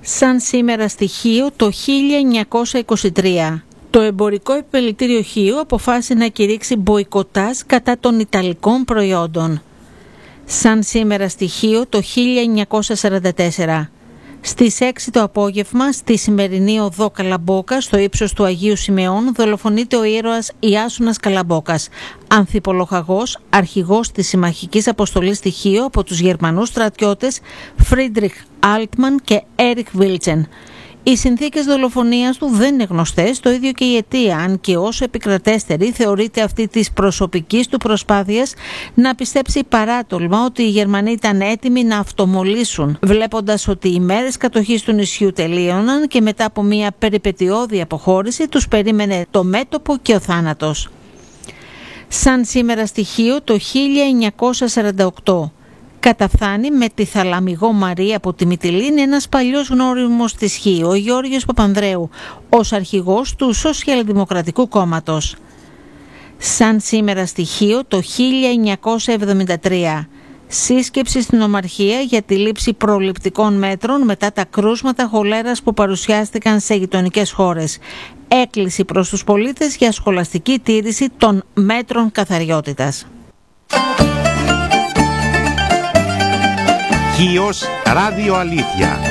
Σαν σήμερα στοιχείο το 1923. Το εμπορικό επιμελητήριο Χίου αποφάσισε να κηρύξει μποϊκοτάζ κατά των ιταλικών προϊόντων. Σαν σήμερα στοιχείο το 1944. Στις 6 το απόγευμα, στη σημερινή οδό Καλαμπόκα, στο ύψος του Αγίου Σιμεών, δολοφονείται ο ήρωας Ιάσουνας Καλαμπόκας, ανθιπολοχαγός, αρχηγός της συμμαχικής αποστολής στη Χίο από τους Γερμανούς στρατιώτες Φρίντριχ Άλτμαν και Έριχ Βίλτσεν. Οι συνθήκες δολοφονίας του δεν είναι γνωστές, το ίδιο και η αιτία, αν και όσο επικρατέστερη θεωρείται αυτή της προσωπικής του προσπάθειας να πιστέψει παράτολμα ότι οι Γερμανοί ήταν έτοιμοι να αυτομολύσουν, βλέποντας ότι οι μέρες κατοχής του νησιού τελείωναν και μετά από μια περιπετειώδη αποχώρηση τους περίμενε το μέτωπο και ο θάνατος. Σαν σήμερα στοιχείο το 1948. Καταφθάνει με τη Θαλαμιγό Μαρία από τη Μυτιλήνη ένας παλιός γνώριμος της Χίου, ο Γιώργος Παπανδρέου, ως αρχηγός του Σοσιαλδημοκρατικού Κόμματος. Σαν σήμερα στοιχείο το 1973. Σύσκεψη στην Ομαρχία για τη λήψη προληπτικών μέτρων μετά τα κρούσματα χολέρας που παρουσιάστηκαν σε γειτονικές χώρες. Έκκληση προς τους πολίτες για σχολαστική τήρηση των μέτρων καθαριότητας. Χίος Ράδιο Αλήθεια.